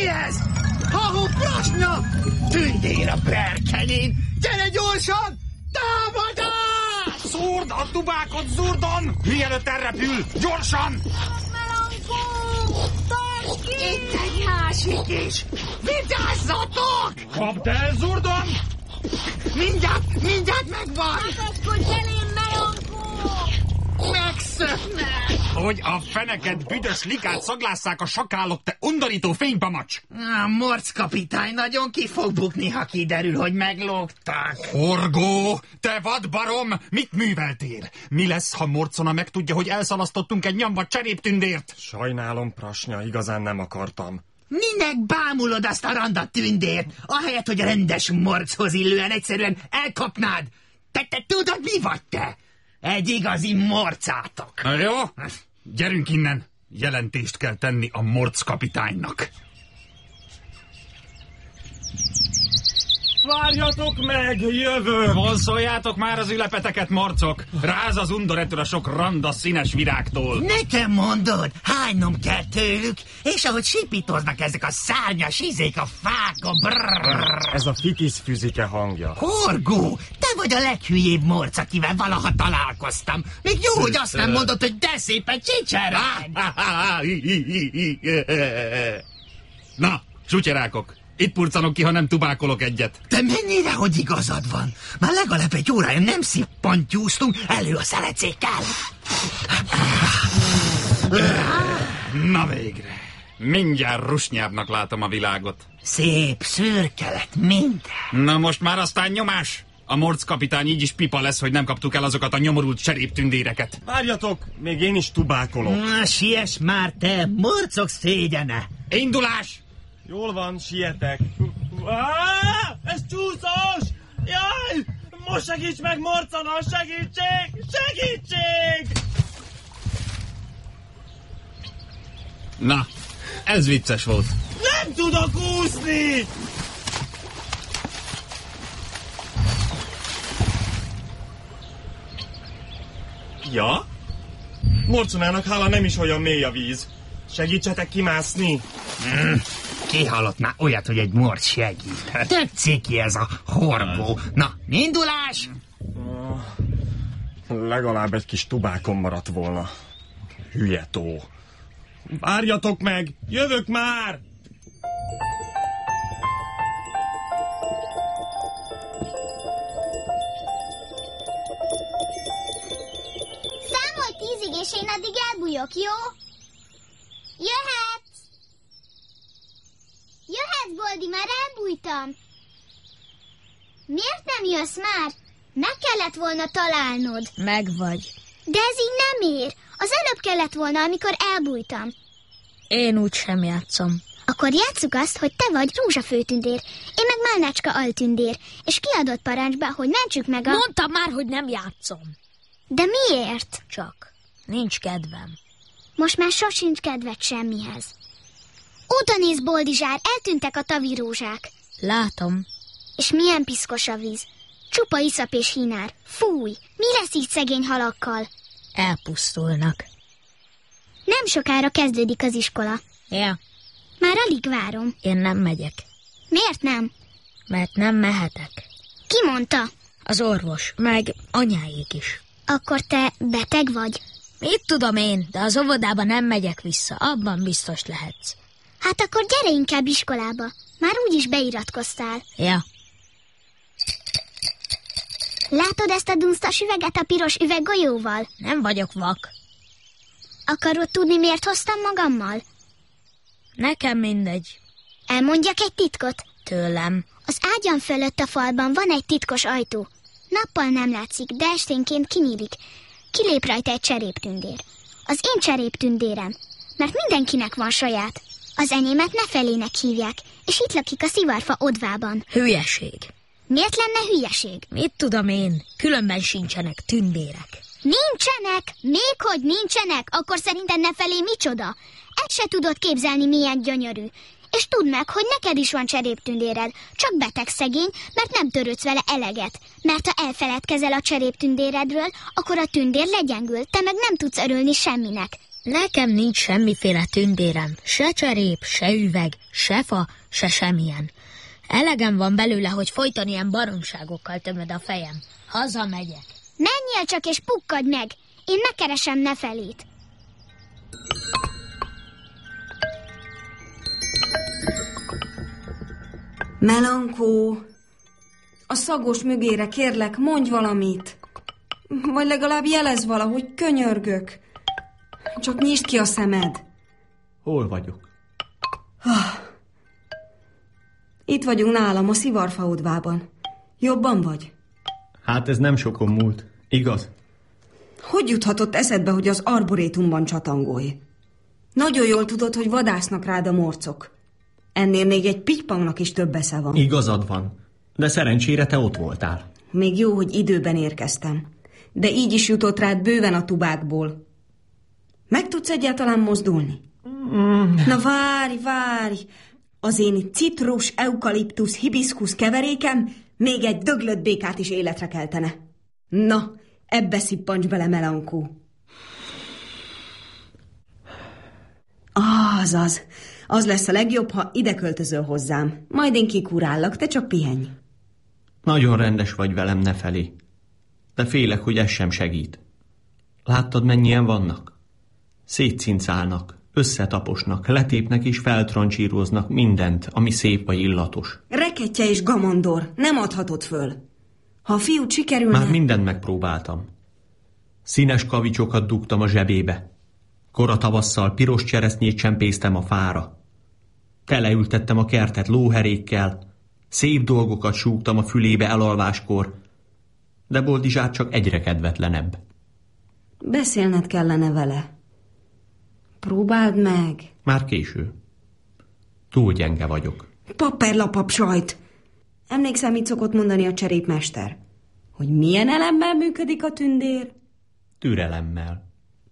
ez? Ha-hó, Prasnya! Tündér a berkenén! Gyere gyorsan! Támadás! Szúrd a tubákot, Zurdon! Mielőtt elrepül! Gyorsan! Tarts ki! Itt egy másik is! Vigyázzatok! Kapd el, Zurdon! Mindjárt megvan! Akaszkodj elém, Melankó! Megszöknek! Hogy a feneket büdös likát szaglásszák a sakálok, te undorító fénypamacs! A Morc kapitány nagyon ki fog bukni, ha kiderül, hogy meglógtak. Horgó, te vadbarom! Mit műveltél? Mi lesz, ha Morcona megtudja, hogy elszalasztottunk egy nyamba cseréptündért? Sajnálom, Prasnya, igazán nem akartam. Minek bámulod azt a randa tündért, ahelyett, hogy rendes morchoz illően egyszerűen elkapnád? Te tudod, mi vagy te? Egy igazi morcátok. Na jó, gyerünk innen. Jelentést kell tenni a Morc kapitánynak. Várjatok meg, jövök! Vonszoljátok már az ülepeteket, morcok! Ráz az undor ettől a sok randa színes virágtól! Nekem mondod, hánynom kell tőlük, és ahogy sipítoznak ezek a szárnyas izék a fákon, brrrr. Ez a fitiszfüzike hangja. Horgó, te vagy a leghülyébb morc, akivel valaha találkoztam. Még jó, hogy azt nem mondod, hogy de szépen csicserány. Na, sutyerákok! Itt purcanok ki, ha nem tubákolok egyet. De mennyire, hogy igazad van? Már legalább egy órája nem szippantyúztunk, elő a szelecékkel. Na végre. Mindjárt rusnyábbnak látom a világot. Szép, szürke lett minden. Na most már aztán nyomás. A Morc kapitány így is pipa lesz, hogy nem kaptuk el azokat a nyomorult cseréptündéreket. Várjatok, még én is tubákolok. Na, siess már te, morcok szégyene. Indulás! Jól van, sietek. Ez csúszós! Jaj! Most segíts meg, Morcona! Segítség! Segítség! Na, ez vicces volt. Nem tudok úszni! Ja? Morconának hála nem is olyan mély a víz. Segítsetek kimászni! Ki hallott már olyat, hogy egy morc segít? Tetszik ki ez a horgó. Na, indulás! Legalább egy kis tubákom maradt volna. Hülye tó. Várjatok meg! Jövök már! Számolj 10-ig, és én addig elbújok, jó? Jöhetsz! Jöhetsz, Boldi, már elbújtam. Miért nem jössz már? Meg kellett volna találnod. Megvagy. De ez így nem ér. Az előbb kellett volna, amikor elbújtam. Én úgy sem játszom. Akkor játsszuk azt, hogy te vagy Rózsafőtündér, én meg Málnácska altündér, és kiadott parancsba, hogy mentsük meg a... Mondtam már, hogy nem játszom. De miért? Csak nincs kedvem. Most már sosincs kedved semmihez. Oda néz, Boldizsár, eltűntek a tavirózsák. Látom. És milyen piszkos a víz. Csupa iszap és hínár. Fúj, mi lesz így szegény halakkal? Elpusztulnak. Nem sokára kezdődik az iskola. Ja, Már alig várom. én nem megyek. Miért nem? Mert nem mehetek. Ki mondta? Az orvos, meg anyáik is. Akkor te beteg vagy? Mit tudom én, de az óvodába nem megyek vissza, abban biztos lehetsz. Hát akkor gyere inkább iskolába. Már úgyis beiratkoztál. Ja, Látod ezt a dunsztas üveget a piros üveggolyóval? nem vagyok vak. Akarod tudni, miért hoztam magammal? Nekem mindegy. Elmondjak egy titkot? Tőlem. Az ágyam fölött a falban van egy titkos ajtó. Nappal nem látszik, de esténként kinyílik. Kilép rajta egy cseréptündér. Az én cseréptündérem. Mert mindenkinek van saját. Az enyémet Nefelének hívják, és itt lakik a szivarfa odvában. Hülyeség. Miért lenne hülyeség? Mit tudom én, különben sincsenek tündérek. Nincsenek! Méghogy nincsenek, akkor szerinted Nefelé micsoda? Ezt se tudod képzelni, milyen gyönyörű. És tudd meg, hogy neked is van cseréptündéred, csak beteg szegény, mert nem törődsz vele eleget. Mert ha elfeledkezel a cseréptündéredről, akkor a tündér legyengül, te meg nem tudsz örülni semminek. Nekem nincs semmiféle tündérem, se cserép, se üveg, se fa, se semmilyen. Elegem van belőle, hogy folyton ilyen baromságokkal tömöd a fejem. Hazamegyek. Menjél csak és pukkadj meg! Én megkeresem Nefelét. Melankó, a szagos mögére kérlek, mondj valamit. Vagy legalább jelezz valahogy, könyörgök. Csak nyisd ki a szemed. Hol vagyok? Itt vagyunk nálam, a szivarfaodvában. Jobban vagy? Hát ez nem sokon múlt, igaz? Hogy juthatott eszedbe, hogy az arborétumban csatangolj? Nagyon jól tudod, hogy vadásznak rád a morcok. Ennél még egy pitypangnak is több esze van. Igazad van, de szerencsére te ott voltál. Még jó, hogy időben érkeztem. De így is jutott rád bőven a tubákból. Meg tudsz egyáltalán mozdulni? Na várj! Az én citrus, eukaliptusz, hibiszkusz keverékem még egy döglött békát is életre keltene. Na, ebbe szippancs bele, Melankó. Az lesz a legjobb, ha ide költözöl hozzám. Majd én kikurállak, te csak pihenj. Nagyon rendes vagy velem, Nefelé. De félek, hogy ez sem segít. Láttad, mennyien vannak? Szétcincálnak, összetaposnak, letépnek és feltrancsíroznak mindent, ami szép vagy illatos. Reketje és gamondor, nem adhatod föl. Ha a fiút sikerülne... Már mindent megpróbáltam. Színes kavicsokat dugtam a zsebébe. Kora tavasszal piros cseresznyét csempésztem a fára. Teleültettem a kertet lóherékkel, szép dolgokat súgtam a fülébe elalváskor, de Boldizsár csak egyre kedvetlenebb. Beszélned kellene vele. Próbáld meg. Már késő. Túl gyenge vagyok. Paperlapap sajt! Emlékszem, mit szokott mondani a cserépmester? Hogy milyen elemmel működik a tündér? Türelemmel.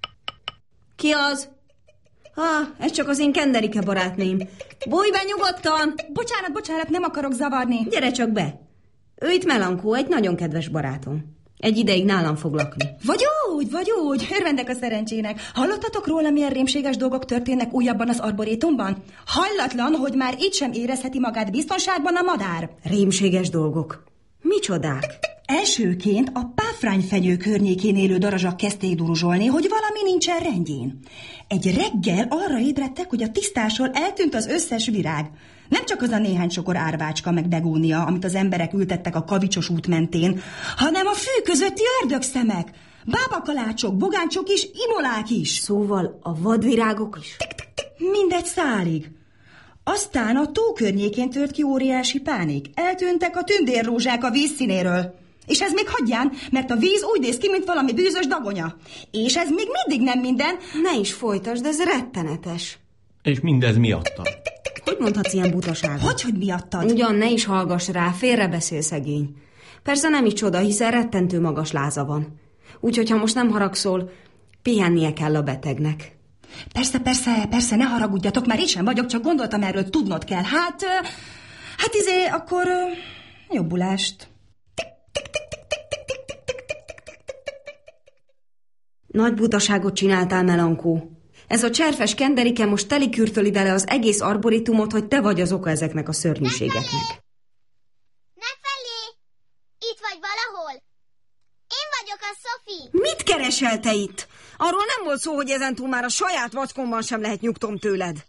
Ki az? Ez csak az én Kenderike barátném. Bújj be nyugodtan! Bocsánat, nem akarok zavarni. Gyere csak be. Ő itt Melankó, egy nagyon kedves barátom. Egy ideig nálam fog lakni. Vagy úgy, örvendek a szerencsének. Hallottatok róla, milyen rémséges dolgok történnek újabban az arborétumban? Hallatlan, hogy már itt sem érezheti magát biztonságban a madár. Rémséges dolgok? Micsodák? Elsőként a páfrányfenyő környékén élő darazsak kezdték duruzsolni, hogy valami nincsen rendjén. Egy reggel arra ébredtek, hogy a tisztásról eltűnt az összes virág. Nem csak az a néhány sokor árvácska meg begónia, amit az emberek ültettek a kavicsos út mentén, hanem a fű közötti ördögszemek, bábakalácsok, bogáncsok és imolák is. Szóval a vadvirágok is? Mindegy szálig. Aztán a tó környékén tört ki óriási pánik. Eltűntek a tündérrózsák a víz színéről. És ez még hagyján, mert a víz úgy néz ki, mint valami bűzös dagonya. És ez még mindig nem minden. Ne is folytasd, ez rettenetes. És mindez miattad. Hogy mondhatsz ilyen butaságot? Hogy miattad? Ugyan, ne is hallgass rá, félrebeszél szegény. Persze nem is csoda, hiszen rettentő magas láza van. Úgyhogy, ha most nem haragszol, pihennie kell a betegnek. Persze, ne haragudjatok, már itt sem vagyok, csak gondoltam, erről tudnod kell. Hát akkor jobbulást. Nagy butaságot csináltál, Melankó. Ez a cserfes Kenderike most telikürtöli vele az egész arborétumot, hogy te vagy az oka ezeknek a szörnyűségeknek. Nefelé! Itt vagy valahol? Én vagyok a Sophie. Mit keresel te itt? Arról nem volt szó, hogy ezentúl már a saját vackomban sem lehet nyugtom tőled.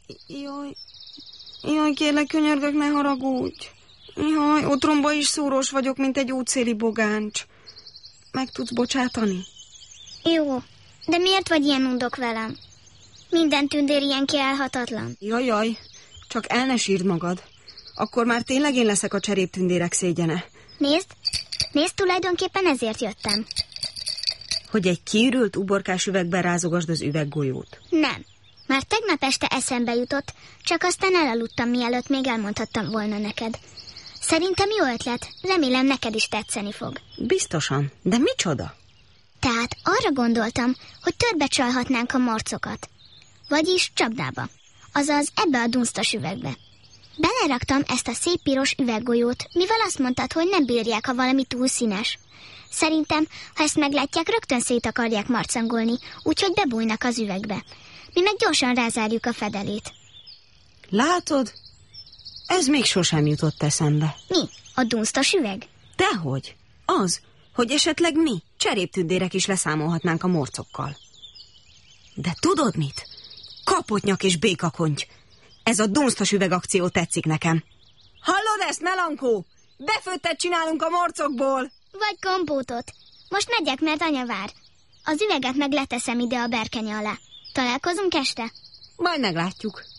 Jaj, kérlek, könyörgök, ne haragudj. Jaj, otromba is szúrós vagyok, mint egy útszéli bogáncs. Meg tudsz bocsátani? Jó, de miért vagy ilyen undok velem? Minden tündér ilyen kiállhatatlan. Jaj, csak el ne sírd magad. Akkor már tényleg én leszek a cseréptündérek szégyene. Nézd, tulajdonképpen ezért jöttem. Hogy egy kiürült uborkás üvegben rázogasd az üveggolyót. Nem, már tegnap este eszembe jutott, csak aztán elaludtam, mielőtt még elmondhattam volna neked. Szerintem jó ötlet, remélem neked is tetszeni fog. Biztosan, de micsoda? Tehát arra gondoltam, hogy törbe csalhatnánk a marcokat. Vagyis csapdába. Azaz ebbe a dunsztos üvegbe. Beleraktam ezt a szép piros üveggolyót, mivel azt mondtad, hogy nem bírják, ha valami túl színes. Szerintem, ha ezt meglátják, rögtön szét akarják marcangolni, úgyhogy bebújnak az üvegbe. Mi meg gyorsan rázárjuk a fedelét. Látod? Ez még sosem jutott eszembe. Mi? A dunsztos üveg? Dehogy. Az, hogy esetleg mi, cseréptündérek is leszámolhatnánk a morcokkal. De tudod mit? Kapotnyak és békakonty. Ez a dunsztos üvegakció tetszik nekem. Hallod ezt, Melankó? Befőttet csinálunk a morcokból. Vagy kompótot. Most megyek, mert anya vár. Az üveget meg leteszem ide a berkenye alá. Találkozunk este? Majd meglátjuk.